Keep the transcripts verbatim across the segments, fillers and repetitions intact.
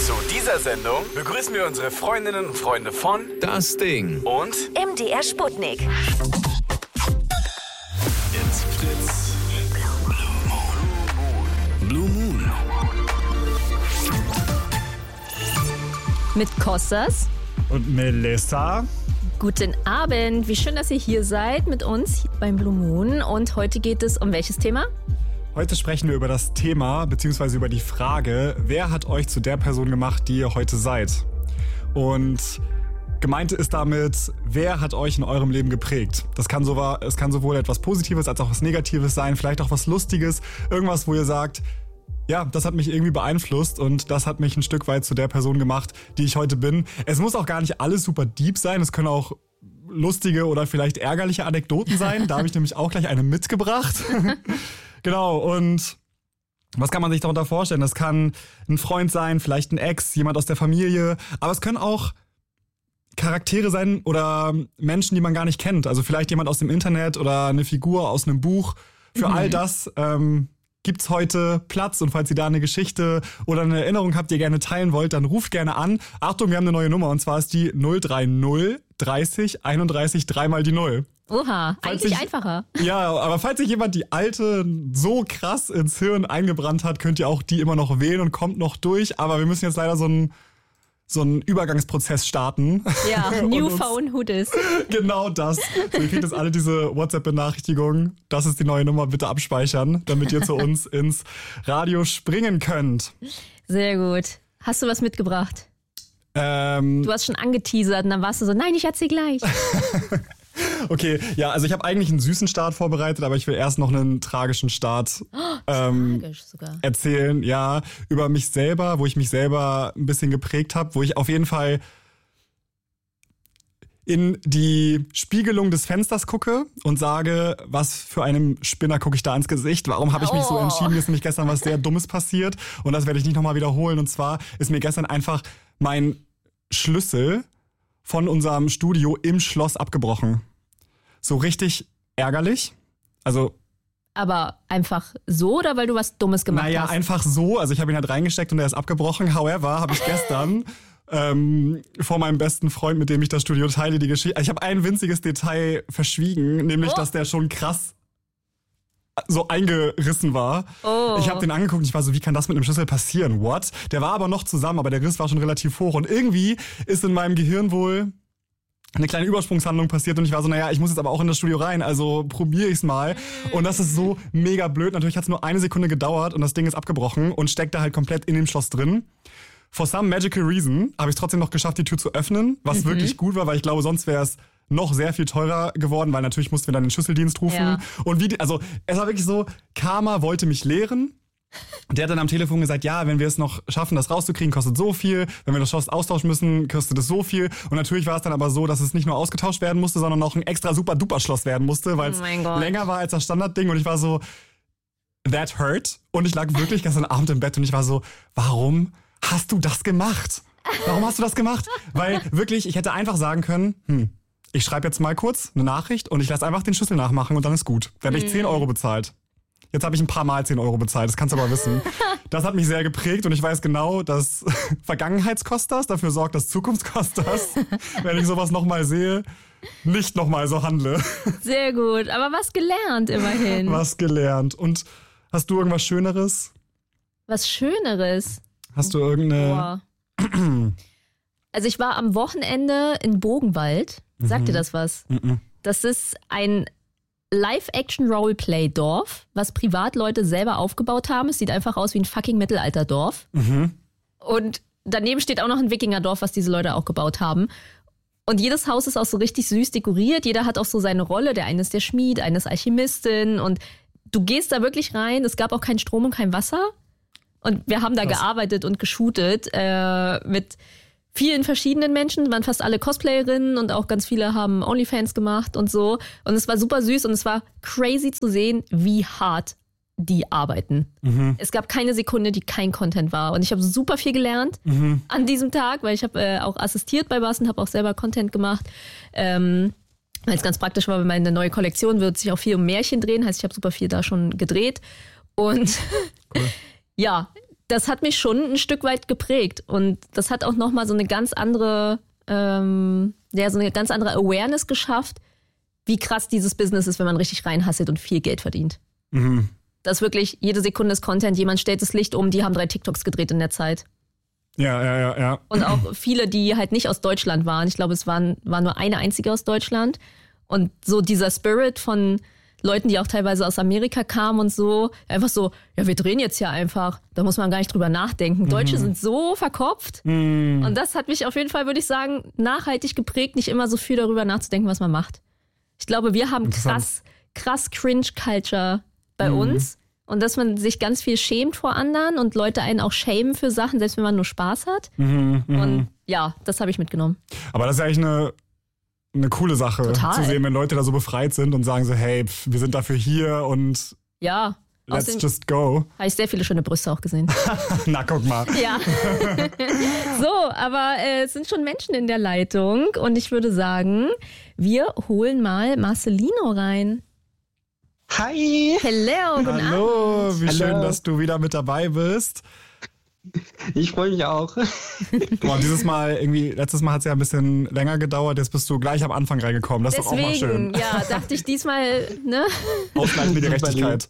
Zu dieser Sendung begrüßen wir unsere Freundinnen und Freunde von Das Ding und M D R Sputnik. It's Fritz. Blue Moon. Mit Kostas und Melissa. Guten Abend, wie schön, dass ihr hier seid mit uns beim Blue Moon. Und heute geht es um welches Thema? Heute sprechen wir über das Thema, beziehungsweise über die Frage, wer hat euch zu der Person gemacht, die ihr heute seid? Und gemeint ist damit, wer hat euch in eurem Leben geprägt? Das kann, so, es kann sowohl etwas Positives als auch was Negatives sein, vielleicht auch was Lustiges, irgendwas, wo ihr sagt, ja, das hat mich irgendwie beeinflusst und das hat mich ein Stück weit zu der Person gemacht, die ich heute bin. Es muss auch gar nicht alles super deep sein, es können auch lustige oder vielleicht ärgerliche Anekdoten sein. Da habe ich nämlich auch gleich eine mitgebracht. Genau, und was kann man sich darunter vorstellen? Das kann ein Freund sein, vielleicht ein Ex, jemand aus der Familie, aber es können auch Charaktere sein oder Menschen, die man gar nicht kennt. Also vielleicht jemand aus dem Internet oder eine Figur aus einem Buch. Für mhm. all das ähm, gibt's heute Platz, und falls ihr da eine Geschichte oder eine Erinnerung habt, die ihr gerne teilen wollt, dann ruft gerne an. Achtung, wir haben eine neue Nummer, und zwar ist die null drei null dreißig einunddreißig dreimal die Null. Oha, Falls eigentlich ich, einfacher. Ja, aber falls sich jemand die alte so krass ins Hirn eingebrannt hat, könnt ihr auch die immer noch wählen und kommt noch durch. Aber wir müssen jetzt leider so einen so einen Übergangsprozess starten. Ja, New Phone, who dis? Genau das. So, ihr kriegt jetzt alle diese WhatsApp-Benachrichtigungen. Das ist die neue Nummer, bitte abspeichern, damit ihr zu uns ins Radio springen könnt. Sehr gut. Hast du was mitgebracht? Ähm, du hast schon angeteasert und dann warst du so, nein, ich erzähl gleich. Okay, ja, also ich habe eigentlich einen süßen Start vorbereitet, aber ich will erst noch einen tragischen Start oh, ähm, tragisch sogar. erzählen. Ja, über mich selber, wo ich mich selber ein bisschen geprägt habe, wo ich auf jeden Fall in die Spiegelung des Fensters gucke und sage, was für einem Spinner gucke ich da ins Gesicht? Warum habe ich mich so Oh. entschieden? Mir ist nämlich gestern was sehr Dummes passiert und das werde ich nicht nochmal wiederholen. Und zwar ist mir gestern einfach mein Schlüssel von unserem Studio im Schloss abgebrochen. So richtig ärgerlich. Also Aber einfach so oder weil du was Dummes gemacht naja, hast? Naja, einfach so. Also ich habe ihn halt reingesteckt und er ist abgebrochen. However, habe ich gestern ähm, vor meinem besten Freund, mit dem ich das Studio teile, die Geschichte. Ich habe ein winziges Detail verschwiegen, nämlich, oh. dass der schon krass so eingerissen war. Oh. Ich habe den angeguckt und ich war so, wie kann das mit einem Schlüssel passieren? What? Der war aber noch zusammen, aber der Riss war schon relativ hoch. Und irgendwie ist in meinem Gehirn wohl eine kleine Übersprungshandlung passiert und ich war so, naja, ich muss jetzt aber auch in das Studio rein, also probiere ich's mal. Und das ist so mega blöd. Natürlich hat es nur eine Sekunde gedauert und das Ding ist abgebrochen und steckt da halt komplett in dem Schloss drin. For some magical reason habe ich es trotzdem noch geschafft, die Tür zu öffnen, was mhm. wirklich gut war, weil ich glaube, sonst wäre es noch sehr viel teurer geworden, weil natürlich mussten wir dann den Schlüsseldienst rufen. Ja. Und wie, also es war wirklich so, Karma wollte mich lehren. Der hat dann am Telefon gesagt, ja, wenn wir es noch schaffen, das rauszukriegen, kostet so viel. Wenn wir das Schloss austauschen müssen, kostet es so viel. Und natürlich war es dann aber so, dass es nicht nur ausgetauscht werden musste, sondern noch ein extra super duper Schloss werden musste, weil es oh länger war als das Standardding. Und ich war so, that hurt. Und ich lag wirklich gestern Abend im Bett und ich war so, warum hast du das gemacht? Warum hast du das gemacht? Weil wirklich, ich hätte einfach sagen können, hm, ich schreibe jetzt mal kurz eine Nachricht und ich lasse einfach den Schlüssel nachmachen und dann ist gut. Dann habe ich zehn Euro bezahlt. Jetzt habe ich ein paar Mal zehn Euro bezahlt, das kannst du aber wissen. Das hat mich sehr geprägt und ich weiß genau, dass Vergangenheitskostas dafür sorgt, dass Zukunftskostas, wenn ich sowas nochmal sehe, nicht nochmal so handle. Sehr gut, aber was gelernt immerhin. Was gelernt. Und hast du irgendwas Schöneres? Was Schöneres? Hast du irgendeine... Boah. Also ich war am Wochenende in Bogenwald. Sagt Mhm. dir das was? Mhm. Das ist ein Live-Action-Roleplay-Dorf, was Privatleute selber aufgebaut haben. Es sieht einfach aus wie ein fucking Mittelalterdorf. Mhm. Und daneben steht auch noch ein Wikingerdorf, was diese Leute auch gebaut haben. Und jedes Haus ist auch so richtig süß dekoriert. Jeder hat auch so seine Rolle. Der eine ist der Schmied, eine ist Alchemistin. Und du gehst da wirklich rein. Es gab auch keinen Strom und kein Wasser. Und wir haben da Krass. gearbeitet und geshootet äh, mit vielen verschiedenen Menschen, waren fast alle Cosplayerinnen und auch ganz viele haben OnlyFans gemacht und so. Und es war super süß und es war crazy zu sehen, wie hart die arbeiten. Mhm. Es gab keine Sekunde, die kein Content war. Und ich habe super viel gelernt Mhm. an diesem Tag, weil ich habe äh, auch assistiert bei was und habe auch selber Content gemacht. Ähm, weil es ganz praktisch war, wenn meine neue Kollektion wird sich auch viel um Märchen drehen. Heißt, ich habe super viel da schon gedreht. Und Cool. ja, das hat mich schon ein Stück weit geprägt. Und das hat auch nochmal so eine ganz andere, ähm, ja, so eine ganz andere Awareness geschafft, wie krass dieses Business ist, wenn man richtig reinhasselt und viel Geld verdient. Mhm. Das ist wirklich, jede Sekunde ist Content, jemand stellt das Licht um, die haben drei TikToks gedreht in der Zeit. Ja, ja, ja, ja. Und auch viele, die halt nicht aus Deutschland waren. Ich glaube, es waren, war nur eine einzige aus Deutschland. Und so dieser Spirit von Leuten, die auch teilweise aus Amerika kamen und so, einfach so, ja, wir drehen jetzt hier einfach. Da muss man gar nicht drüber nachdenken. Mhm. Deutsche sind so verkopft. Mhm. Und das hat mich auf jeden Fall, würde ich sagen, nachhaltig geprägt, nicht immer so viel darüber nachzudenken, was man macht. Ich glaube, wir haben krass, krass Cringe-Culture bei mhm. uns. Und dass man sich ganz viel schämt vor anderen und Leute einen auch schämen für Sachen, selbst wenn man nur Spaß hat. Mhm, und ja, das habe ich mitgenommen. Aber das ist ja eigentlich eine, eine coole Sache, Total. Zu sehen, wenn Leute da so befreit sind und sagen so, hey, pf, wir sind dafür hier und ja, let's just go. Habe ich sehr viele schöne Brüste auch gesehen. Na, guck mal. Ja. So, aber äh, es sind schon Menschen in der Leitung und ich würde sagen, wir holen mal Marcelino rein. Hi! Hello, guten Hallo, Abend. wie Hallo. schön, dass du wieder mit dabei bist. Ich freue mich auch. Boah, dieses Mal, irgendwie, letztes Mal hat es ja ein bisschen länger gedauert, jetzt bist du gleich am Anfang reingekommen. Das ist doch auch mal schön. Deswegen, ja, dachte ich diesmal, ne? Ausgleich mit der Gerechtigkeit.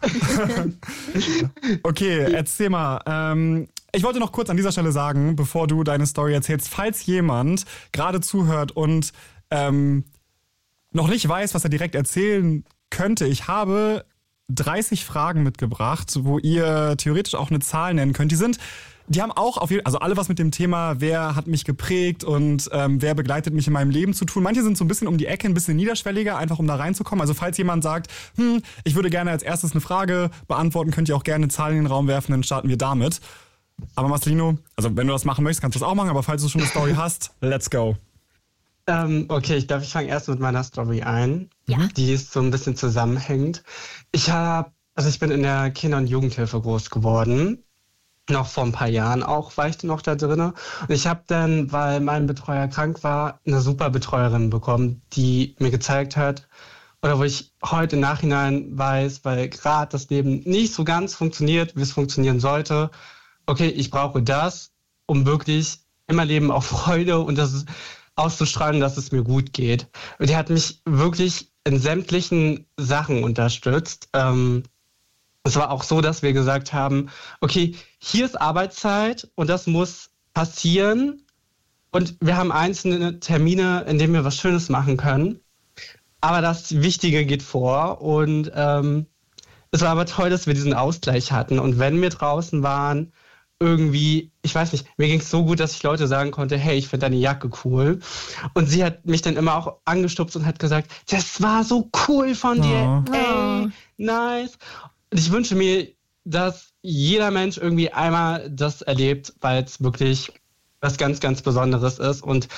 Okay, erzähl mal. Ähm, ich wollte noch kurz an dieser Stelle sagen, bevor du deine Story erzählst, falls jemand gerade zuhört und ähm, noch nicht weiß, was er direkt erzählen könnte, ich habe dreißig Fragen mitgebracht, wo ihr theoretisch auch eine Zahl nennen könnt. Die sind, die haben auch auf jeden Fall, also alle was mit dem Thema, wer hat mich geprägt und ähm, wer begleitet mich in meinem Leben zu tun. Manche sind so ein bisschen um die Ecke, ein bisschen niederschwelliger, einfach um da reinzukommen. Also falls jemand sagt, hm, ich würde gerne als erstes eine Frage beantworten, könnt ihr auch gerne eine Zahl in den Raum werfen, dann starten wir damit. Aber Marcelino, also wenn du das machen möchtest, kannst du das auch machen, aber falls du schon eine Story hast, let's go. Ähm, okay, ich glaube, ich fange erst mit meiner Story ein. Ja. Die ist so ein bisschen zusammenhängend. Ich habe, also ich bin in der Kinder- und Jugendhilfe groß geworden. Noch vor ein paar Jahren auch war ich noch da drin. Und ich habe dann, weil mein Betreuer krank war, eine super Betreuerin bekommen, die mir gezeigt hat, oder wo ich heute im Nachhinein weiß, weil gerade das Leben nicht so ganz funktioniert, wie es funktionieren sollte. Okay, ich brauche das, um wirklich in meinem Leben auch Freude und das ist auszustrahlen, dass es mir gut geht. Und die hat mich wirklich in sämtlichen Sachen unterstützt. Ähm, es war auch so, dass wir gesagt haben, okay, hier ist Arbeitszeit und das muss passieren. Und wir haben einzelne Termine, in denen wir was Schönes machen können. Aber das Wichtige geht vor. Und ähm, es war aber toll, dass wir diesen Ausgleich hatten. Und wenn wir draußen waren, irgendwie, ich weiß nicht, mir ging es so gut, dass ich Leute sagen konnte, hey, ich finde deine Jacke cool. Und sie hat mich dann immer auch angestupst und hat gesagt, das war so cool von dir, Oh. ey, nice. Und ich wünsche mir, dass jeder Mensch irgendwie einmal das erlebt, weil es wirklich was ganz, ganz Besonderes ist. Und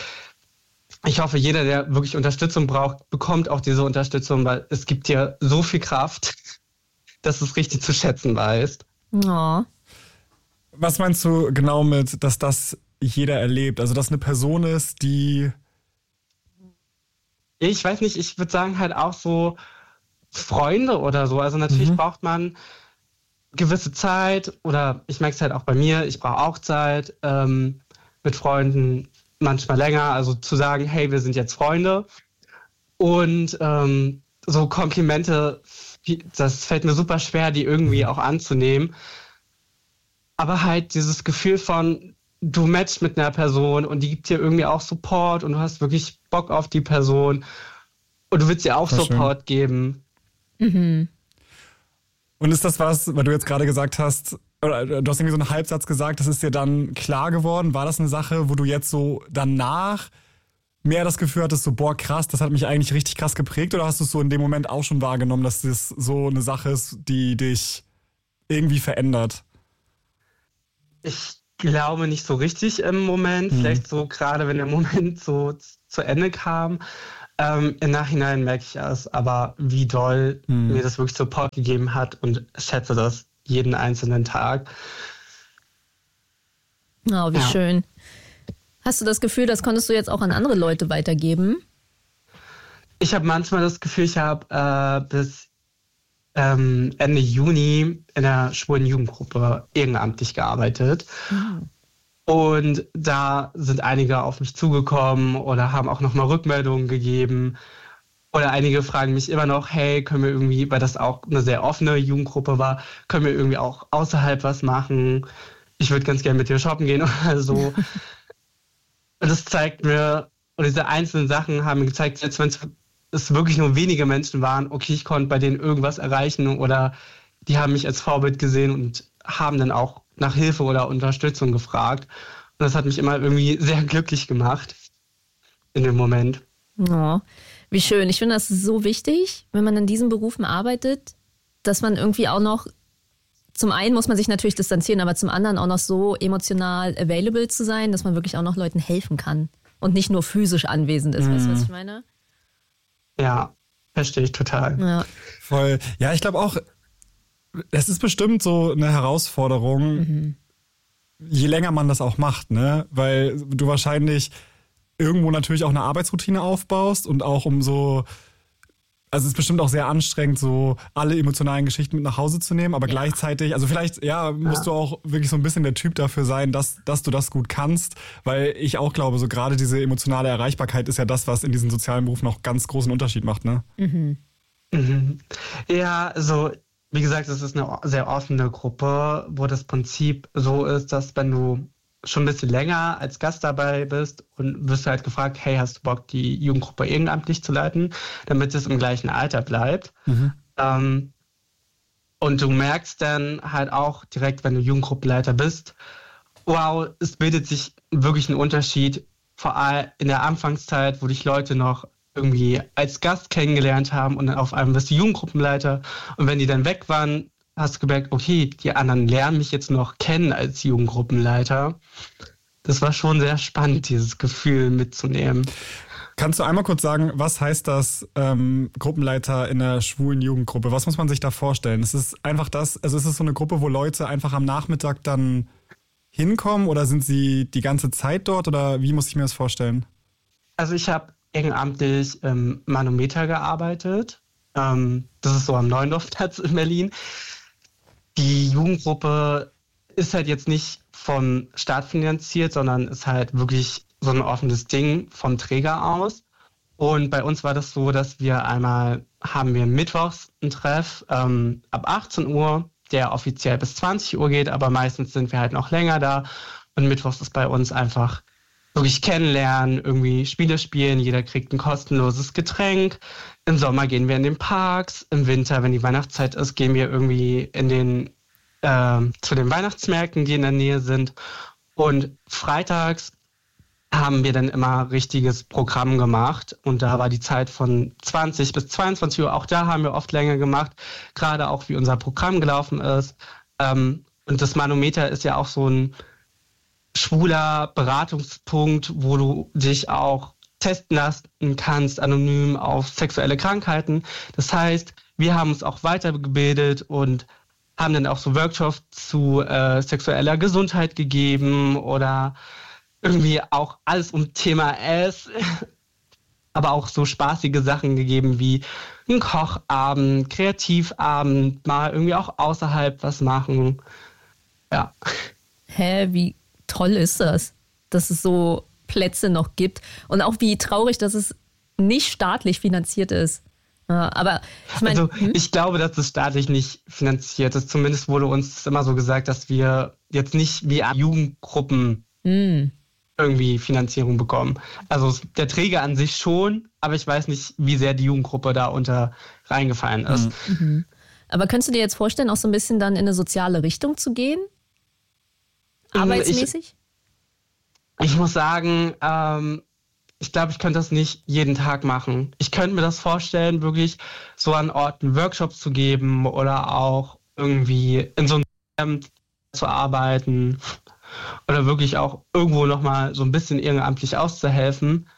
ich hoffe, jeder, der wirklich Unterstützung braucht, bekommt auch diese Unterstützung, weil es gibt dir so viel Kraft, dass du es richtig zu schätzen weißt. Oh. Was meinst du genau mit, dass das jeder erlebt? Also, dass eine Person ist, die... Ich weiß nicht, ich würde sagen halt auch so Freunde oder so. Also natürlich mhm. braucht man gewisse Zeit oder ich merke es halt auch bei mir, ich brauche auch Zeit ähm, mit Freunden, manchmal länger. Also zu sagen, hey, wir sind jetzt Freunde. Und ähm, so Komplimente, das fällt mir super schwer, die irgendwie auch anzunehmen. Aber halt dieses Gefühl von, du matchst mit einer Person und die gibt dir irgendwie auch Support und du hast wirklich Bock auf die Person und du willst ihr auch Voll Support schön. geben. Mhm. Und ist das was, weil du jetzt gerade gesagt hast, oder du hast irgendwie so einen Halbsatz gesagt, das ist dir dann klar geworden. War das eine Sache, wo du jetzt so danach mehr das Gefühl hattest, so boah krass, das hat mich eigentlich richtig krass geprägt, oder hast du es so in dem Moment auch schon wahrgenommen, dass das so eine Sache ist, die dich irgendwie verändert? Ich glaube nicht so richtig im Moment, mhm. vielleicht so gerade wenn der Moment so zu Ende kam. Ähm, im Nachhinein merke ich es, aber wie doll mhm. mir das wirklich Support gegeben hat und schätze das jeden einzelnen Tag. Oh, wie Ja. schön. Hast du das Gefühl, das konntest du jetzt auch an andere Leute weitergeben? Ich habe manchmal das Gefühl, ich habe äh, bis ähm, Ende Juni in der schwulen Jugendgruppe ehrenamtlich gearbeitet. Mhm. Und da sind einige auf mich zugekommen oder haben auch nochmal Rückmeldungen gegeben. Oder einige fragen mich immer noch, hey, können wir irgendwie, weil das auch eine sehr offene Jugendgruppe war, können wir irgendwie auch außerhalb was machen? Ich würde ganz gerne mit dir shoppen gehen oder so. Und das zeigt mir, und diese einzelnen Sachen haben mir gezeigt, jetzt wenn es wirklich nur wenige Menschen waren, okay, ich konnte bei denen irgendwas erreichen oder die haben mich als Vorbild gesehen und haben dann auch nach Hilfe oder Unterstützung gefragt. Und das hat mich immer irgendwie sehr glücklich gemacht in dem Moment. Oh, wie schön. Ich finde, das ist so wichtig, wenn man in diesen Berufen arbeitet, dass man irgendwie auch noch, zum einen muss man sich natürlich distanzieren, aber zum anderen auch noch so emotional available zu sein, dass man wirklich auch noch Leuten helfen kann und nicht nur physisch anwesend ist. Mhm. Weißt du, was ich meine? Ja, verstehe ich total. Ja. Voll. Ja, ich glaube auch, es ist bestimmt so eine Herausforderung, mhm. je länger man das auch macht, ne? Weil du wahrscheinlich irgendwo natürlich auch eine Arbeitsroutine aufbaust und auch um so, also es ist bestimmt auch sehr anstrengend, so alle emotionalen Geschichten mit nach Hause zu nehmen, aber ja. gleichzeitig, also vielleicht, ja, musst ja. du auch wirklich so ein bisschen der Typ dafür sein, dass, dass du das gut kannst, weil ich auch glaube, so gerade diese emotionale Erreichbarkeit ist ja das, was in diesen sozialen Berufen noch ganz großen Unterschied macht, ne? Mhm. Mhm. Ja, also wie gesagt, es ist eine sehr offene Gruppe, wo das Prinzip so ist, dass wenn du schon ein bisschen länger als Gast dabei bist und wirst du halt gefragt, hey, hast du Bock, die Jugendgruppe ehrenamtlich zu leiten, damit es im gleichen Alter bleibt. Mhm. Ähm, und du merkst dann halt auch direkt, wenn du Jugendgruppenleiter bist, wow, es bildet sich wirklich ein Unterschied, vor allem in der Anfangszeit, wo dich Leute noch irgendwie als Gast kennengelernt haben und dann auf einmal bist du Jugendgruppenleiter und wenn die dann weg waren, hast du gemerkt, okay, die anderen lernen mich jetzt noch kennen als Jugendgruppenleiter. Das war schon sehr spannend, dieses Gefühl mitzunehmen. Kannst du einmal kurz sagen, was heißt das ähm, Gruppenleiter in einer schwulen Jugendgruppe? Was muss man sich da vorstellen? Ist es einfach das, also ist es so eine Gruppe, wo Leute einfach am Nachmittag dann hinkommen oder sind sie die ganze Zeit dort oder wie muss ich mir das vorstellen? Also ich habe ehrenamtlich im Manometer gearbeitet. Ähm, das ist so am Neuendorfplatz in Berlin. Die Jugendgruppe ist halt jetzt nicht vom Staat finanziert, sondern ist halt wirklich so ein offenes Ding vom Träger aus. Und bei uns war das so, dass wir einmal haben wir mittwochs einen Treff ähm, ab achtzehn Uhr, der offiziell bis zwanzig Uhr geht, aber meistens sind wir halt noch länger da. Und mittwochs ist bei uns einfach wirklich kennenlernen, irgendwie Spiele spielen, jeder kriegt ein kostenloses Getränk. Im Sommer gehen wir in den Parks, im Winter, wenn die Weihnachtszeit ist, gehen wir irgendwie in den äh, zu den Weihnachtsmärkten, die in der Nähe sind. Und freitags haben wir dann immer richtiges Programm gemacht und da war die Zeit von zwanzig bis zweiundzwanzig Uhr, auch da haben wir oft länger gemacht, gerade auch wie unser Programm gelaufen ist. Ähm, und das Manometer ist ja auch so ein schwuler Beratungspunkt, wo du dich auch testen lassen kannst, anonym auf sexuelle Krankheiten. Das heißt, wir haben uns auch weitergebildet und haben dann auch so Workshops zu äh, sexueller Gesundheit gegeben oder irgendwie auch alles um Thema S, aber auch so spaßige Sachen gegeben wie ein Kochabend, Kreativabend, mal irgendwie auch außerhalb was machen. Ja. Hä, wie toll ist das, dass es so Plätze noch gibt und auch wie traurig, dass es nicht staatlich finanziert ist. Ja, aber ich meine, also, hm? ich glaube, dass es staatlich nicht finanziert ist. Zumindest wurde uns immer so gesagt, dass wir jetzt nicht wie Jugendgruppen hm. irgendwie Finanzierung bekommen. Also der Träger an sich schon, aber ich weiß nicht, wie sehr die Jugendgruppe da unter reingefallen ist. Mhm. Aber könntest du dir jetzt vorstellen, auch so ein bisschen dann in eine soziale Richtung zu gehen? Arbeitsmäßig? Ich, ich muss sagen, ähm, ich glaube, ich könnte das nicht jeden Tag machen. Ich könnte mir das vorstellen, wirklich so an Orten Workshops zu geben oder auch irgendwie in so einem Camp zu arbeiten oder wirklich auch irgendwo nochmal so ein bisschen ehrenamtlich auszuhelfen.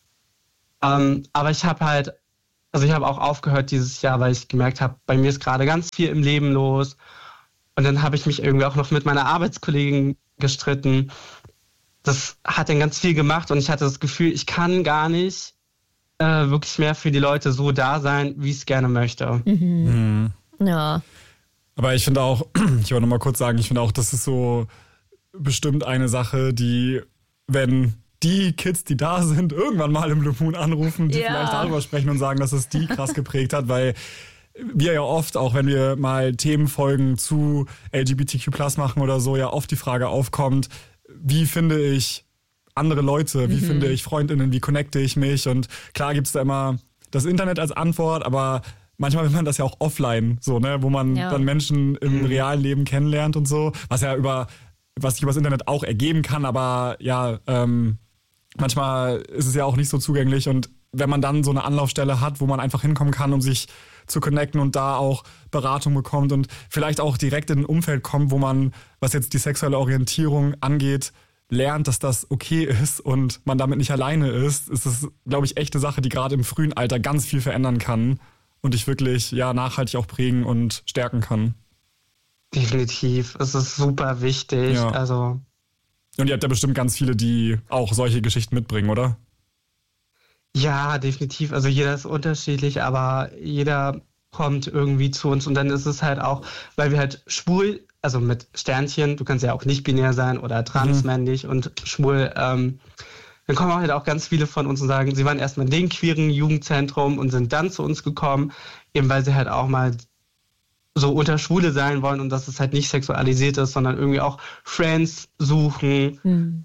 Ähm, aber ich habe halt, also ich habe auch aufgehört dieses Jahr, weil ich gemerkt habe, bei mir ist gerade ganz viel im Leben los. Und dann habe ich mich irgendwie auch noch mit meiner Arbeitskollegin gestritten. Das hat dann ganz viel gemacht und ich hatte das Gefühl, ich kann gar nicht äh, wirklich mehr für die Leute so da sein, wie ich es gerne möchte. Mhm. Ja. Aber ich finde auch, ich wollte noch mal kurz sagen, ich finde auch, das ist so bestimmt eine Sache, die, wenn die Kids, die da sind, irgendwann mal im Blue Moon anrufen, die ja. vielleicht darüber sprechen und sagen, dass es die krass geprägt hat, weil wir ja oft, auch wenn wir mal Themenfolgen zu L G B T Q plus machen oder so, ja oft die Frage aufkommt, wie finde ich andere Leute, wie mhm. finde ich FreundInnen, wie connecte ich mich? Und klar gibt's da immer das Internet als Antwort, aber manchmal will man das ja auch offline, so, ne, wo man ja. dann Menschen im realen Leben kennenlernt und so, was ja über, was sich über das Internet auch ergeben kann, aber ja, ähm, manchmal ist es ja auch nicht so zugänglich und wenn man dann so eine Anlaufstelle hat, wo man einfach hinkommen kann, um sich zu connecten und da auch Beratung bekommt und vielleicht auch direkt in ein Umfeld kommt, wo man, was jetzt die sexuelle Orientierung angeht, lernt, dass das okay ist und man damit nicht alleine ist, ist das, glaube ich, echte Sache, die gerade im frühen Alter ganz viel verändern kann und dich wirklich ja nachhaltig auch prägen und stärken kann. Definitiv, es ist super wichtig. Ja. Also und ihr habt ja bestimmt ganz viele, die auch solche Geschichten mitbringen, oder? Ja, definitiv. Also jeder ist unterschiedlich, aber jeder kommt irgendwie zu uns und dann ist es halt auch, weil wir halt schwul, also mit Sternchen, du kannst ja auch nicht binär sein oder transmännlich mhm. und schwul, ähm, dann kommen halt auch ganz viele von uns und sagen, sie waren erstmal in dem queeren Jugendzentrum und sind dann zu uns gekommen, eben weil sie halt auch mal so unter Schwule sein wollen und dass es halt nicht sexualisiert ist, sondern irgendwie auch Friends suchen. Mhm.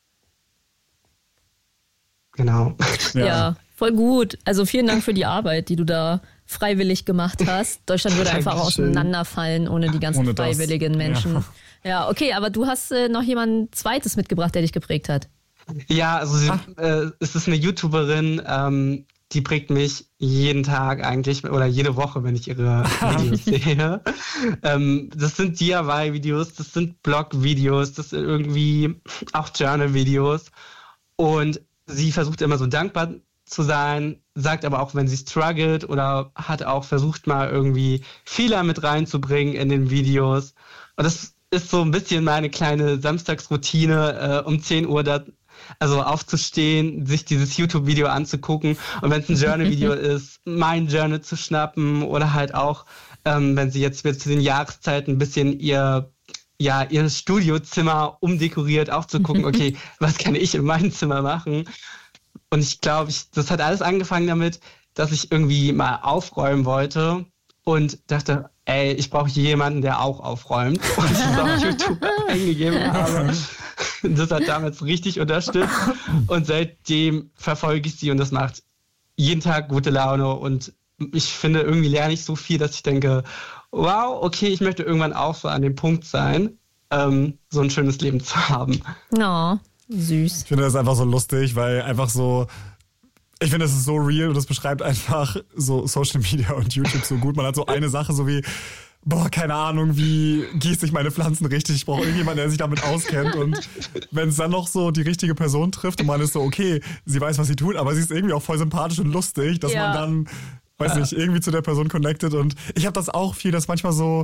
Genau. Ja. ja, voll gut. Also vielen Dank für die Arbeit, die du da freiwillig gemacht hast. Deutschland würde einfach auseinanderfallen ohne die ganzen ohne freiwilligen Menschen. Ja. ja, okay, aber du hast äh, noch jemand Zweites mitgebracht, der dich geprägt hat. Ja, also sie, äh, es ist eine YouTuberin, ähm, die prägt mich jeden Tag eigentlich oder jede Woche, wenn ich ihre Videos sehe. Ähm, das sind D I Y-Videos, das sind Blog-Videos, das sind irgendwie auch Journal-Videos und sie versucht immer so dankbar zu sein, sagt aber auch, wenn sie struggelt oder hat auch versucht mal irgendwie Fehler mit reinzubringen in den Videos. Und das ist so ein bisschen meine kleine Samstagsroutine, äh, um zehn Uhr da, also aufzustehen, sich dieses YouTube-Video anzugucken und wenn es ein Journal-Video ist, mein Journal zu schnappen oder halt auch, ähm, wenn sie jetzt zu den Jahreszeiten ein bisschen ihr ja, ihr Studiozimmer umdekoriert, auch zu gucken, okay, was kann ich in meinem Zimmer machen? Und ich glaube, ich, das hat alles angefangen damit, dass ich irgendwie mal aufräumen wollte und dachte, ey, ich brauche jemanden, der auch aufräumt. Und ich das auf YouTube eingegeben habe. Das hat damals richtig unterstützt. Und seitdem verfolge ich sie und das macht jeden Tag gute Laune. Und ich finde, irgendwie lerne ich so viel, dass ich denke, wow, okay, ich möchte irgendwann auch so an dem Punkt sein, ähm, so ein schönes Leben zu haben. Oh, süß. Ich finde das einfach so lustig, weil einfach so, ich finde, das ist so real und das beschreibt einfach so Social Media und YouTube so gut. Man hat so eine Sache, so wie, boah, keine Ahnung, wie gieße ich meine Pflanzen richtig? Ich brauche irgendjemanden, der sich damit auskennt. Und wenn es dann noch so die richtige Person trifft und man ist so, okay, sie weiß, was sie tut, aber sie ist irgendwie auch voll sympathisch und lustig, dass ja. man dann, weiß nicht, irgendwie zu der Person connected. Und ich habe das auch viel, dass manchmal so,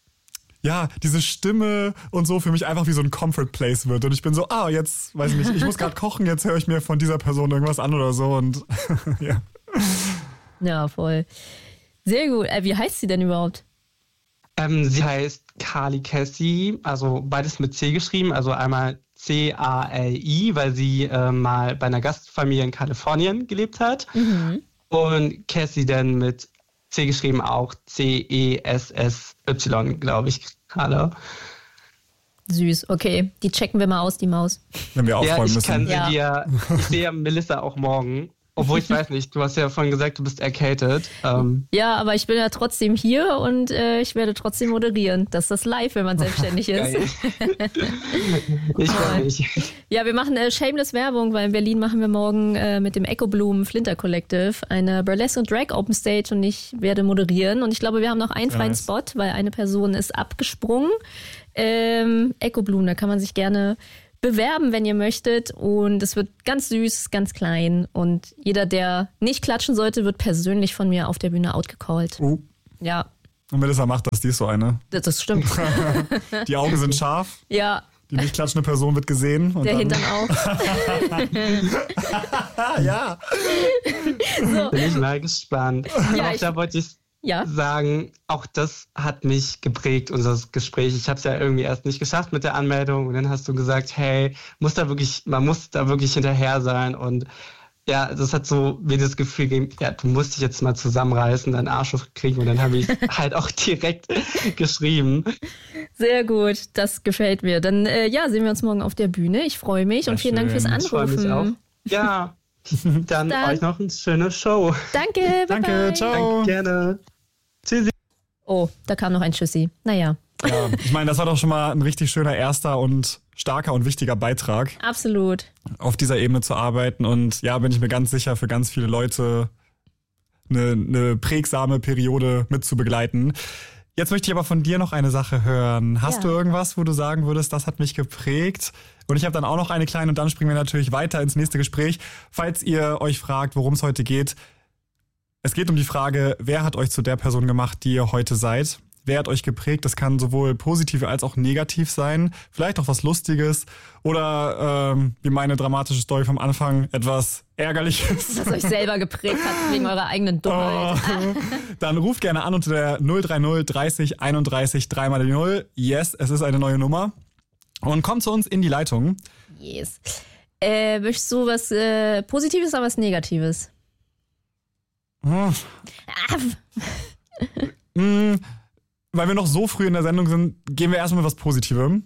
ja, diese Stimme und so für mich einfach wie so ein Comfort Place wird. Und ich bin so, ah, jetzt, weiß ich nicht, ich muss gerade kochen, jetzt höre ich mir von dieser Person irgendwas an oder so. Und ja. Ja, voll. Sehr gut. Äh, wie heißt sie denn überhaupt? Ähm, sie heißt Carly Cassie, also beides mit C geschrieben, also einmal C A L I, weil sie äh, mal bei einer Gastfamilie in Kalifornien gelebt hat. Mhm. Und Cassie dann mit C geschrieben auch C E S S Y, glaube ich gerade. Süß, okay. Die checken wir mal aus, die Maus. Wenn wir aufräumen ja, ich müssen. Kann sie ja. dir, ich sehe Melissa auch morgen. Obwohl, ich weiß nicht, du hast ja vorhin gesagt, du bist erkältet. Ähm. Ja, aber ich bin ja trotzdem hier und äh, ich werde trotzdem moderieren. Das ist das live, wenn man selbstständig ist. Ich freue mich. Ja, wir machen äh, shameless Werbung, weil in Berlin machen wir morgen äh, mit dem Echo Bloom Flinter Collective eine Burlesque und Drag Open Stage und ich werde moderieren. Und ich glaube, wir haben noch einen freien nice. Spot, weil eine Person ist abgesprungen. Ähm, Echo Bloom, da kann man sich gerne bewerben, wenn ihr möchtet. Und es wird ganz süß, ganz klein. Und jeder, der nicht klatschen sollte, wird persönlich von mir auf der Bühne outgecallt. Uh. Ja. Und Melissa macht das, die ist so eine. Das, das stimmt. Die Augen sind scharf. Ja. Die nicht klatschende Person wird gesehen. Und der dann Hintern auch. Ja. So. Bin ich mal gespannt. Ja, auch ich da wollte ich Ja. sagen, auch das hat mich geprägt, unser Gespräch. Ich habe es ja irgendwie erst nicht geschafft mit der Anmeldung und dann hast du gesagt, hey, muss da wirklich, man muss da wirklich hinterher sein und ja, das hat so mir das Gefühl gegeben, ja, du musst dich jetzt mal zusammenreißen, deinen Arsch hochkriegen und dann habe ich halt auch direkt geschrieben. Sehr gut, das gefällt mir. Dann äh, ja, sehen wir uns morgen auf der Bühne. Ich freue mich Sehr und vielen Dank schön. fürs Ich freue mich auch. Anrufen. Ja, dann, Dann. euch noch eine schöne Show. Danke, bye Danke, bye. ciao. Danke, gerne. Tschüssi. Oh, da kam noch ein Tschüssi. Naja, Ja, ich meine, das war doch schon mal ein richtig schöner erster und starker und wichtiger Beitrag, absolut. auf dieser Ebene zu arbeiten. Und ja, bin ich mir ganz sicher, für ganz viele Leute eine, eine prägsame Periode mit zu begleiten. Jetzt möchte ich aber von dir noch eine Sache hören. Hast Ja. du irgendwas, wo du sagen würdest, das hat mich geprägt? Und ich habe dann auch noch eine kleine und dann springen wir natürlich weiter ins nächste Gespräch. Falls ihr euch fragt, worum es heute geht. Es geht um die Frage, wer hat euch zu der Person gemacht, die ihr heute seid? Wer hat euch geprägt? Das kann sowohl positiv als auch negativ sein. Vielleicht auch was Lustiges oder ähm, wie meine dramatische Story vom Anfang, etwas Ärgerliches. Das euch selber geprägt hat wegen eurer eigenen Dummheit. Oh. Dann ruft gerne an unter der null drei null dreißig einunddreißig drei mal die null. Yes, es ist eine neue Nummer. Und kommt zu uns in die Leitung. Yes. Äh, möchtest du was äh, Positives oder was Negatives? Hm. Ah, Hm, weil wir noch so früh in der Sendung sind, gehen wir erstmal mit was Positivem.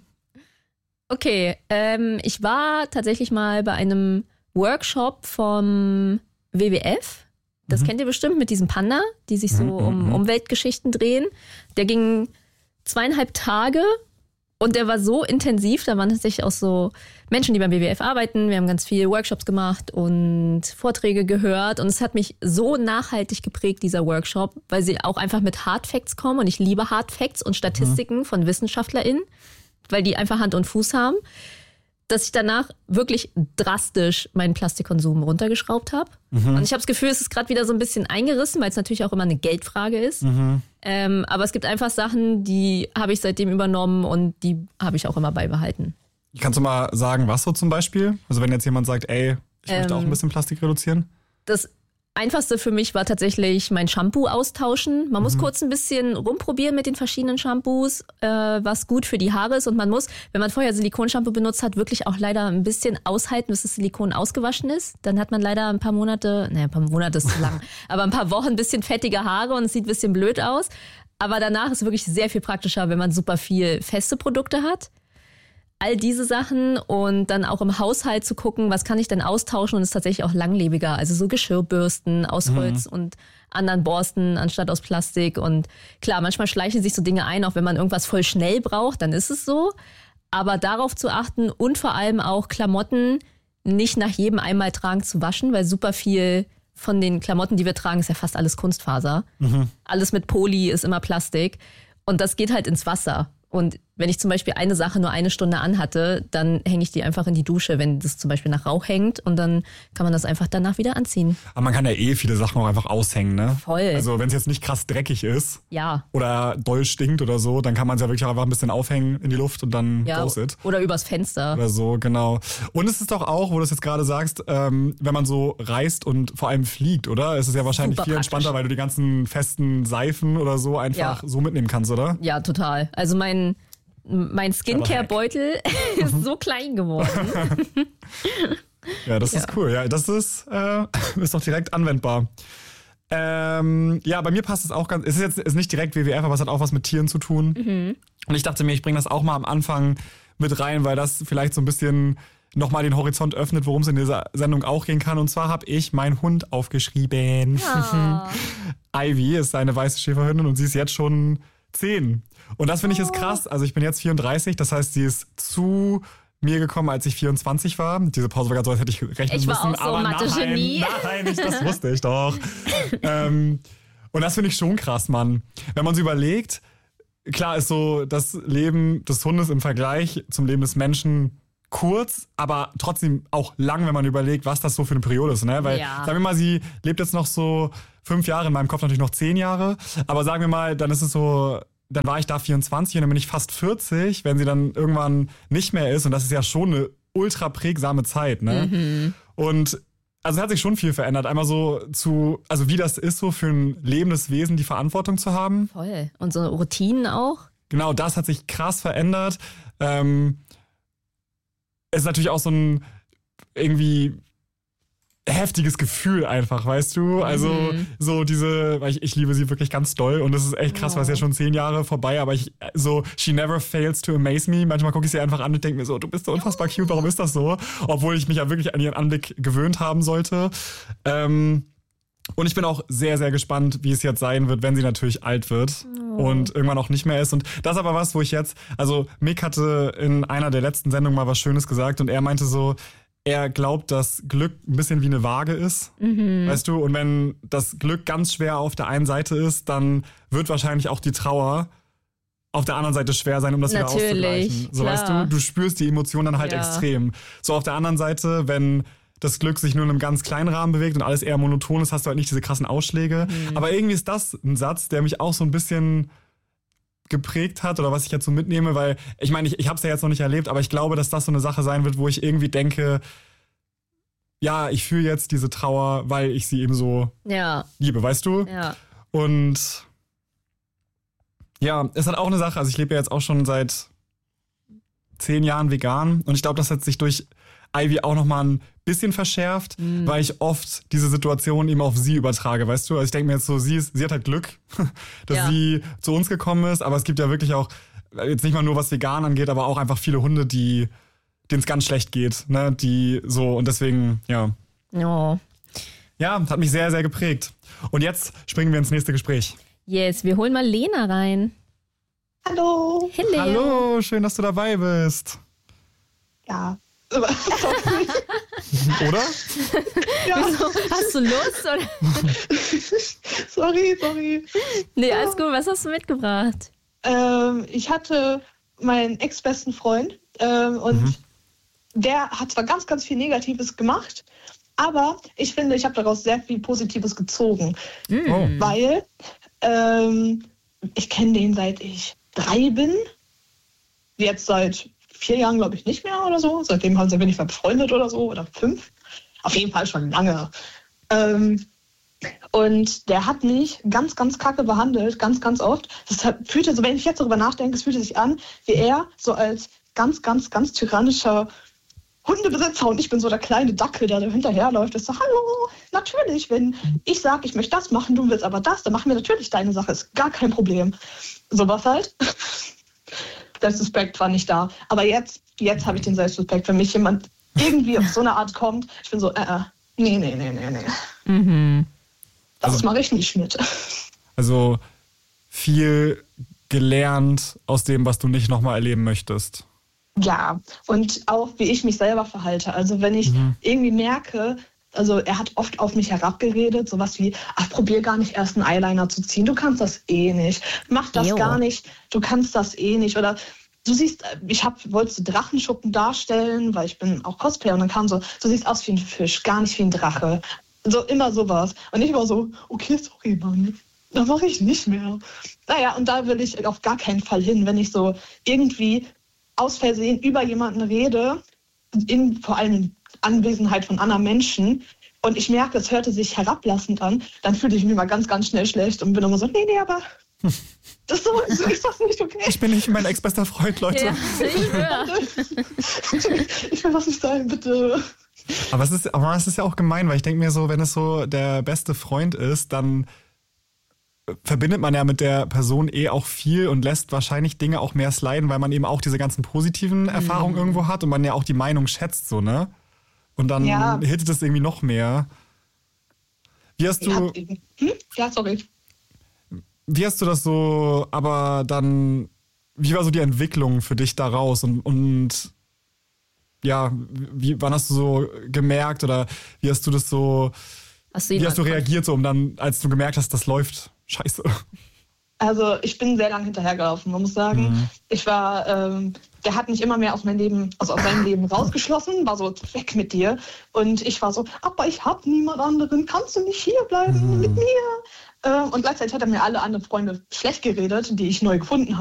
okay, ähm, ich war tatsächlich mal bei einem Workshop vom W W F. Das Mhm. kennt ihr bestimmt mit diesem Panda, die sich so Mhm, um mhm. Umweltgeschichten drehen. Der ging zweieinhalb Tage und der war so intensiv. Da waren tatsächlich auch so Menschen, die beim W W F arbeiten. Wir haben ganz viele Workshops gemacht und Vorträge gehört. Und es hat mich so nachhaltig geprägt, dieser Workshop, weil sie auch einfach mit Hard Facts kommen. Und ich liebe Hard Facts und Statistiken Mhm. von WissenschaftlerInnen, weil die einfach Hand und Fuß haben, dass ich danach wirklich drastisch meinen Plastikkonsum runtergeschraubt habe. Mhm. Und ich habe das Gefühl, es ist gerade wieder so ein bisschen eingerissen, weil es natürlich auch immer eine Geldfrage ist. Mhm. Ähm, aber es gibt einfach Sachen, die habe ich seitdem übernommen und die habe ich auch immer beibehalten. Kannst du mal sagen, was so zum Beispiel? Also wenn jetzt jemand sagt, ey, ich möchte Ähm, auch ein bisschen Plastik reduzieren. Das Einfachste für mich war tatsächlich mein Shampoo austauschen. Man muss kurz ein bisschen rumprobieren mit den verschiedenen Shampoos, äh, was gut für die Haare ist. Und man muss, wenn man vorher Silikonshampoo benutzt hat, wirklich auch leider ein bisschen aushalten, bis das Silikon ausgewaschen ist. Dann hat man leider ein paar Monate, naja, ein paar Monate ist zu lang, aber ein paar Wochen ein bisschen fettige Haare und es sieht ein bisschen blöd aus. Aber danach ist es wirklich sehr viel praktischer, wenn man super viel feste Produkte hat. All diese Sachen und dann auch im Haushalt zu gucken, was kann ich denn austauschen und ist tatsächlich auch langlebiger. Also so Geschirrbürsten aus Holz und anderen Borsten anstatt aus Plastik. Und klar, manchmal schleichen sich so Dinge ein, auch wenn man irgendwas voll schnell braucht, dann ist es so. Aber darauf zu achten und vor allem auch Klamotten nicht nach jedem einmal tragen zu waschen, weil super viel von den Klamotten, die wir tragen, ist ja fast alles Kunstfaser. Alles mit Poly ist immer Plastik. Und das geht halt ins Wasser. Und wenn ich zum Beispiel eine Sache nur eine Stunde anhatte, dann hänge ich die einfach in die Dusche, wenn das zum Beispiel nach Rauch hängt. Und dann kann man das einfach danach wieder anziehen. Aber man kann ja eh viele Sachen auch einfach aushängen, ne? Voll. Also wenn es jetzt nicht krass dreckig ist Ja. oder doll stinkt oder so, dann kann man es ja wirklich auch einfach ein bisschen aufhängen in die Luft und dann Ja. goes it. Oder übers Fenster. Oder so, genau. Und es ist doch auch, wo du es jetzt gerade sagst, ähm, wenn man so reist und vor allem fliegt, oder? Es ist ja wahrscheinlich Super viel praktisch. entspannter, weil du die ganzen festen Seifen oder so einfach Ja. so mitnehmen kannst, oder? Ja, total. Also mein, mein Skincare-Beutel ist so klein geworden. Ja, das ist cool. Ja, das ist, äh, ist doch direkt anwendbar. Ähm, ja, bei mir passt es auch ganz, es ist jetzt ist nicht direkt W W F, aber es hat auch was mit Tieren zu tun. Und ich dachte mir, ich bringe das auch mal am Anfang mit rein, weil das vielleicht so ein bisschen nochmal den Horizont öffnet, worum es in dieser Sendung auch gehen kann. Und zwar habe ich meinen Hund aufgeschrieben. Ah. Ivy ist eine weiße Schäferhündin und sie ist jetzt schon zehn. Und das finde ich ist krass. Also ich bin jetzt vierunddreißig, das heißt, sie ist zu mir gekommen, als ich vierundzwanzig war. Diese Pause war gerade so, als hätte ich rechnen Ich war müssen. auch so aber Mathe-Genie. Nein, nein, ich, das wusste ich doch. ähm, und das finde ich schon krass, Mann. Wenn man so überlegt, klar ist so das Leben des Hundes im Vergleich zum Leben des Menschen kurz, aber trotzdem auch lang, wenn man überlegt, was das so für eine Periode ist. Ne? Weil, Ja. sagen wir mal, sie lebt jetzt noch so fünf Jahre, in meinem Kopf natürlich noch zehn Jahre, aber sagen wir mal, dann ist es so, dann war ich da vierundzwanzig und dann bin ich fast vierzig, wenn sie dann irgendwann nicht mehr ist und das ist ja schon eine ultra prägsame Zeit. Ne? Und also es hat sich schon viel verändert. Einmal so zu, also wie das ist, so für ein lebendes Wesen die Verantwortung zu haben. Voll. Und so Routinen auch. Genau, das hat sich krass verändert. Ähm, es ist natürlich auch so ein irgendwie heftiges Gefühl einfach, weißt du? Also Mhm. so diese, weil ich, ich liebe sie wirklich ganz doll und das ist echt krass, Oh. weil es ja schon zehn Jahre vorbei, aber ich so, she never fails to amaze me. Manchmal gucke ich sie einfach an und denke mir so, du bist so unfassbar cute, warum ist das so? Obwohl ich mich ja wirklich an ihren Anblick gewöhnt haben sollte. Ähm, und ich bin auch sehr, sehr gespannt, wie es jetzt sein wird, wenn sie natürlich alt wird und irgendwann auch nicht mehr ist. Und das ist aber was, wo ich jetzt, also Mick hatte in einer der letzten Sendungen mal was Schönes gesagt und er meinte so, er glaubt, dass Glück ein bisschen wie eine Waage ist, Mhm. weißt du? Und wenn das Glück ganz schwer auf der einen Seite ist, dann wird wahrscheinlich auch die Trauer auf der anderen Seite schwer sein, um das wieder Natürlich, auszugleichen. So, klar. weißt du, du spürst die Emotionen dann halt Ja. extrem. So auf der anderen Seite, wenn das Glück sich nur in einem ganz kleinen Rahmen bewegt und alles eher monoton ist, hast du halt nicht diese krassen Ausschläge. Mhm. Aber irgendwie ist das ein Satz, der mich auch so ein bisschen geprägt hat oder was ich jetzt so mitnehme, weil ich meine, ich, ich habe es ja jetzt noch nicht erlebt, aber ich glaube, dass das so eine Sache sein wird, wo ich irgendwie denke, ja, ich fühle jetzt diese Trauer, weil ich sie eben so Ja, liebe, weißt du? ja. Und ja, es hat auch eine Sache, also ich lebe ja jetzt auch schon seit zehn Jahren vegan und ich glaube, das hat sich durch Ivy auch nochmal ein bisschen verschärft, Mhm. weil ich oft diese Situation eben auf sie übertrage, weißt du? Also ich denke mir jetzt so, sie, ist, sie hat halt Glück, dass Ja. sie zu uns gekommen ist, aber es gibt ja wirklich auch, jetzt nicht mal nur was vegan angeht, aber auch einfach viele Hunde, die denen es ganz schlecht geht, ne? Die so, und deswegen, ja. Oh. Ja, hat mich sehr, sehr geprägt. Und jetzt springen wir ins nächste Gespräch. Yes, wir holen mal Lena rein. Hallo. Hey, Lea. Hallo, schön, dass du dabei bist. Ja. Oder? ja. Hast du Lust? Oder? sorry, sorry. Nee, alles gut. Was hast du mitgebracht? Ähm, ich hatte meinen ex-besten Freund ähm, und Mhm. der hat zwar ganz, ganz viel Negatives gemacht, aber ich finde, ich habe daraus sehr viel Positives gezogen, Oh. weil ähm, ich kenne den seit ich drei bin, jetzt seit vier Jahren glaube ich nicht mehr oder so, seitdem haben sie bin ich befreundet oder so oder fünf, auf jeden Fall schon lange. Ähm, Und der hat mich ganz, ganz kacke behandelt, ganz, ganz oft. Das hat, fühlte so, wenn ich jetzt darüber nachdenke, es fühlte sich an, wie er so als ganz, ganz, ganz tyrannischer Hundebesitzer und ich bin so der kleine Dackel, der da hinterherläuft. Ich so, hallo, natürlich, wenn ich sage, ich möchte das machen, du willst aber das, dann machen wir natürlich deine Sache, ist gar kein Problem. Sowas halt. Selbstrespekt war nicht da. Aber jetzt, jetzt habe ich den Selbstrespekt, wenn mich jemand irgendwie auf so eine Art kommt. Ich bin so, äh, äh nee, nee, nee, nee, nee. Mhm. Das Also- mache ich nicht mit. Also viel gelernt aus dem, was du nicht nochmal erleben möchtest. Ja, und auch wie ich mich selber verhalte. Also wenn ich Mhm. irgendwie merke, also er hat oft auf mich herabgeredet, sowas wie, ach, probier gar nicht erst einen Eyeliner zu ziehen, du kannst das eh nicht. Mach das Jo. gar nicht, du kannst das eh nicht. Oder du siehst, ich hab, wollte so Drachenschuppen darstellen, weil ich bin auch Cosplayer und dann kam so, du siehst aus wie ein Fisch, gar nicht wie ein Drache. So immer sowas. Und ich war so, okay, sorry, Mann. Da mache ich nicht mehr. Naja, und da will ich auf gar keinen Fall hin, wenn ich so irgendwie aus Versehen über jemanden rede, in, vor allem in Anwesenheit von anderen Menschen, und ich merke, es hörte sich herablassend an, dann fühle ich mich mal ganz, ganz schnell schlecht und bin immer so, nee, nee, aber das ist, so, so ist das nicht okay. Ich bin nicht mein ex-bester Freund, Leute. Ja, ich schwör. Ich will das nicht sein, bitte. Aber es ist, aber es ist ja auch gemein, weil ich denke mir so, wenn es so der beste Freund ist, dann verbindet man ja mit der Person eh auch viel und lässt wahrscheinlich Dinge auch mehr sliden, weil man eben auch diese ganzen positiven Erfahrungen irgendwo hat und man ja auch die Meinung schätzt, so, ne? Und dann Ja. hittet es irgendwie noch mehr. Wie hast du, Ja, hm? ja, sorry. wie hast du das so, aber dann, wie war so die Entwicklung für dich daraus und, und ja, wie, wann hast du so gemerkt oder wie hast du das so, Hast du ihn wie hast du mal- reagiert, so, um dann, als du gemerkt hast, das läuft scheiße? Also ich bin sehr lange hinterhergelaufen. Man muss sagen, Mhm. ich war, ähm, der hat mich immer mehr aus meinem Leben, also aus seinem Leben rausgeschlossen, war so, weg mit dir. Und ich war so, aber ich habe niemand anderen, kannst du nicht hier bleiben Mhm. mit mir? Ähm, und gleichzeitig hat er mir alle anderen Freunde schlecht geredet, die ich neu gefunden habe.